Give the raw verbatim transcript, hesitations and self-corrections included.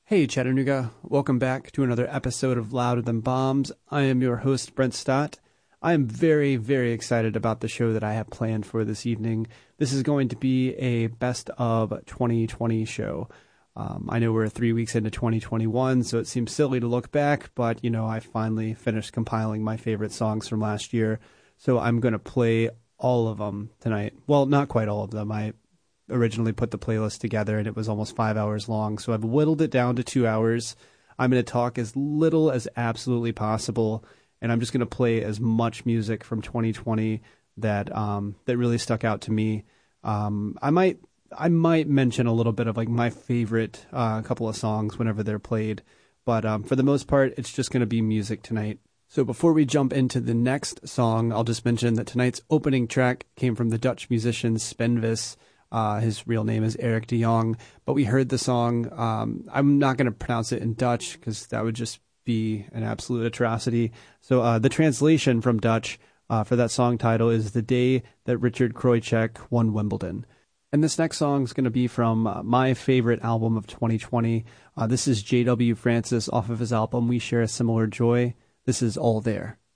Hey Chattanooga, welcome back to another episode of Louder Than Bombs. I am your host, Brent Stott. I am very, very excited about the show that I have planned for this evening. This is going to be a best of twenty twenty show. Um, I know we're three weeks into twenty twenty-one, so it seems silly to look back, but, you know, I finally finished compiling my favorite songs from last year, so I'm going to play all of them tonight. Well, not quite all of them. I originally put the playlist together and it was almost five hours long, so I've whittled it down to two hours. I'm going to talk as little as absolutely possible, and I'm just going to play as much music from twenty twenty that um, that really stuck out to me. Um, I might I might mention a little bit of like my favorite uh, couple of songs whenever they're played, but um, for the most part, it's just going to be music tonight. So before we jump into the next song, I'll just mention that tonight's opening track came from the Dutch musician Sven Vis. Uh, his real name is Eric de Jong, but we heard the song. Um, I'm not going to pronounce it in Dutch because that would just be an absolute atrocity. So uh, the translation from Dutch uh, for that song title is The Day That Richard Krojcek Won Wimbledon. And this next song is going to be from uh, my favorite album of twenty twenty. Uh, this is J W Francis off of his album We Share a Similar Joy. This is All There.